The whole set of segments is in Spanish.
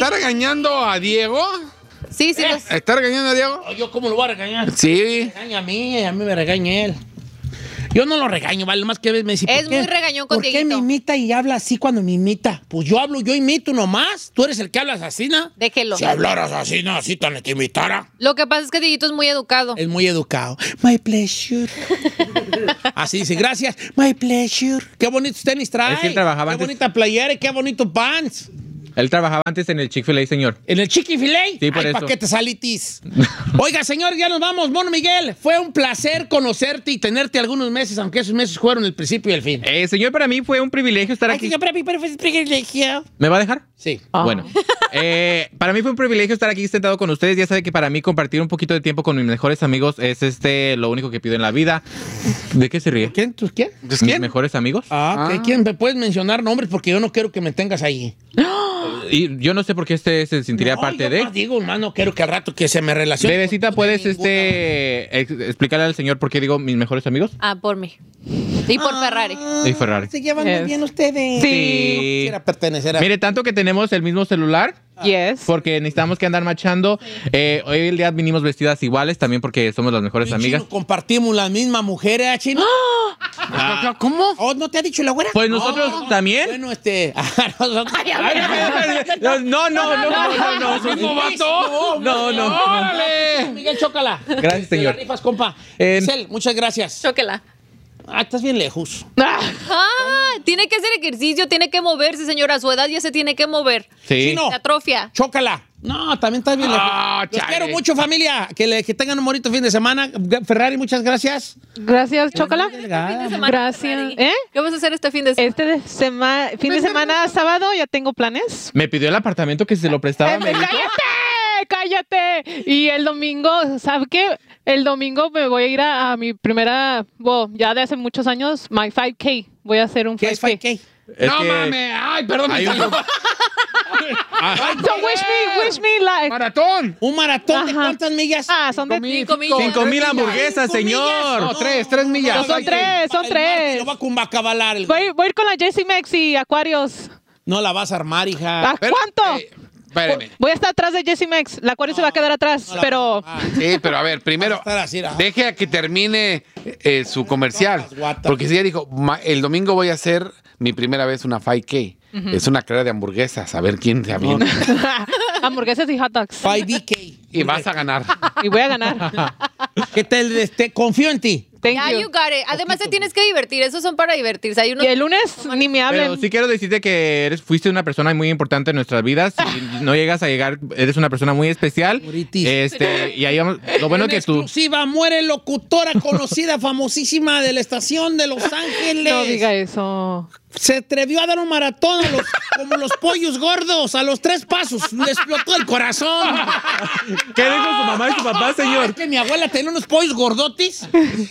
¿Está regañando a Diego? Sí. ¿Está regañando a Diego? ¿Yo cómo lo voy a regañar? Sí. Me regaña a mí me regaña él. Yo no lo regaño, ¿vale? Más que me dice, Es muy regañón con ¿por qué Dieguito? me imita y habla así cuando me imita? Pues yo imito nomás. Tú eres el que hablas así, ¿no? Déjelo. Si hablaras así, ¿no? Así tan te imitara. Lo que pasa es que Dieguito es muy educado. Es muy educado. My pleasure. Así dice, gracias. My pleasure. Qué bonitos tenis trae. Es que él trabajaba Qué antes. bonita playera y qué bonito pants. Él trabajaba antes en el Chick-fil-A, señor. ¿En el Chick-fil-A? Sí, por eso. ¿Para qué te salitis? Oiga, señor, ya nos vamos. Mono Miguel, fue un placer conocerte y tenerte algunos meses, aunque esos meses fueron el principio y el fin. Señor, para mí fue un privilegio estar aquí. Pero fue un privilegio. ¿Me va a dejar? Sí. Bueno, para mí fue un privilegio estar aquí sentado con ustedes. Ya sabe que para mí compartir un poquito de tiempo con mis mejores amigos es lo único que pido en la vida. ¿De qué se ríe? ¿Quién? ¿Tú quién? ¿Mis mejores amigos? Ok. ¿Quién me puedes mencionar nombres? Porque yo no quiero que me tengas ahí. Y yo no sé por qué se sentiría parte de. No digo, hermano, no quiero que al rato que se me relacione. Bebecita, ¿puedes explicarle al señor por qué digo mis mejores amigos? Por mí. Y por Ferrari. Y Ferrari. ¿Se llevan muy bien ustedes? Sí. Quisiera pertenecer a... Mire, tanto que tenemos el mismo celular. Yes. Porque necesitamos que andar machando. Hoy el día vinimos vestidas iguales también porque somos las mejores amigas. Chino, compartimos la misma mujer, ¿eh, Chino? ¿Cómo? Oh, ¿no te ha dicho la güera? Pues nosotros también. Bueno, No. ¿Mismo vato? No. ¡Órale! Miguel, chócala. Gracias, señor. Te la rifas, compa. Giselle, muchas gracias. Chóquela. Estás bien lejos. Tiene que hacer ejercicio, tiene que moverse, señora. A su edad ya se tiene que mover. Sí. Chino, Se atrofia. chócala. No, también estás bien lejos. Los chale. quiero mucho, familia. Que tengan un bonito fin de semana. Ferrari, muchas gracias. Gracias, Chócala. Fin de semana, Gracias. Ferrari. ¿Eh? ¿Qué vas a hacer este fin de semana? Fin de semana, sábado, ya tengo planes. Me pidió el apartamento que se lo prestaba. Me dijo. ¡Cállate! Y el domingo, ¿sabe qué? El domingo me voy a ir a mi primera, ya de hace muchos años, my 5K. Voy a hacer un 5K. ¿Qué es 5K? No mames. Ay, perdón. Hay un- So wish me like. Maratón. ¿Un maratón de Ajá. cuántas millas? Son de 5 millas. 5,000 hamburguesas, 5 millas. señor. No, 3 millas. Son tres. El martes lo va a acabalar. Voy a ir con la Jessie Mex y Aquarius. No la vas a armar, hija. ¿A cuánto? Espérame. Voy a estar atrás de Jessie Mex. La Aquarius se va a quedar atrás, No la pero... vas a armar. Sí, pero a ver, primero, Vas a estar así, ajá. deje a que termine su comercial. Guatas. Porque si ella dijo, el domingo voy a hacer mi primera vez una 5K. Es una carrera de hamburguesas, a ver quién se avienta. Hamburguesas y hot dogs. 5DK. Y vas a ganar. Y voy a ganar. ¿Qué tal? Confío en ti. Thank Ya, you. you got it. Además, te tienes que divertir. Esos son para divertirse. Hay unos... Y el lunes ni me hablen. Pero sí quiero decirte que fuiste una persona muy importante en nuestras vidas. Si no llegas a llegar, eres una persona muy especial. Muritis. Y ahí vamos. Lo bueno En que tú. exclusiva, muere locutora conocida, famosísima de la estación de Los Ángeles. No diga eso. Se atrevió a dar un maratón como los pollos gordos, a los 3 pasos. Le explotó el corazón. ¿Qué dijo su mamá y su papá, señor? Es que mi abuela tenía unos pollos gordotis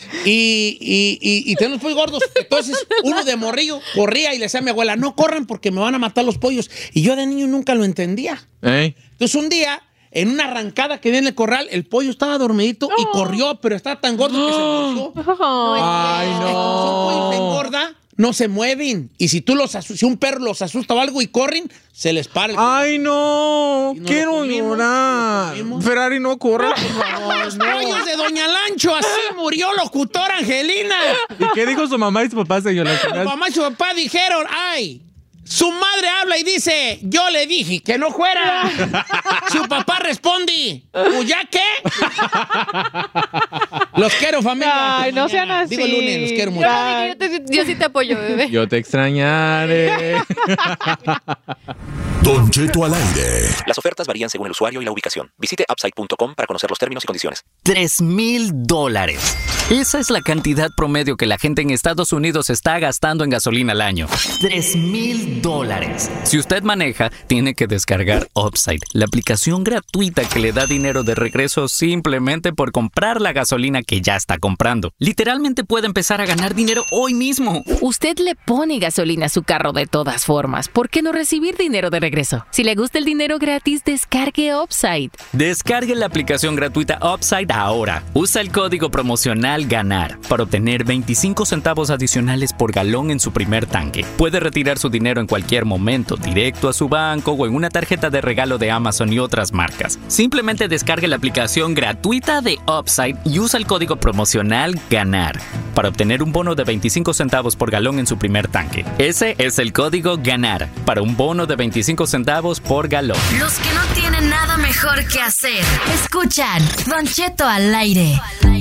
y tenía unos pollos gordos. Entonces, uno de morrillo corría y le decía a mi abuela, no corran porque me van a matar los pollos. Y yo de niño nunca lo entendía. Entonces, un día, en una arrancada que vi en el corral, el pollo estaba dormidito y corrió, pero estaba tan gordo que se murió. Ay, Como son pollos de engorda, no se mueven. Y si si un perro los asusta o algo y corren, se les para el Ay, no. Y no Quiero lo comimos, llorar. no lo comimos. Ferrari, no corra. Los pollos de Doña Lancho, así murió locutora Angelina. ¿Y qué dijo su mamá y su papá, señor? Su mamá y su papá dijeron, ay, su madre habla y dice, yo le dije que no fuera. Su papá responde, ¿pues ya qué? Los quiero, familia. Ay, no sean así. Digo el lunes, los quiero mucho. Yo sí te apoyo, bebé. Yo te extrañaré. Don Cheto al aire. Las ofertas varían según el usuario y la ubicación. Visite upside.com para conocer los términos y condiciones. $3,000. Esa es la cantidad promedio que la gente en Estados Unidos está gastando en gasolina al año. $3,000. Si usted maneja, tiene que descargar Upside, la aplicación gratuita que le da dinero de regreso simplemente por comprar la gasolina gasolina que ya está comprando. Literalmente puede empezar a ganar dinero hoy mismo. Usted le pone gasolina a su carro de todas formas. ¿Por qué no recibir dinero de regreso? Si le gusta el dinero gratis, descargue Upside. Descargue la aplicación gratuita Upside ahora. Usa el código promocional GANAR para obtener 25 centavos adicionales por galón en su primer tanque. Puede retirar su dinero en cualquier momento, directo a su banco o en una tarjeta de regalo de Amazon y otras marcas. Simplemente descargue la aplicación gratuita de Upside y usa el código promocional GANAR para obtener un bono de 25 centavos por galón en su primer tanque. Ese es el código GANAR para un bono de 25 centavos por galón. Los que no tienen nada mejor que hacer, escuchan Don Cheto al aire.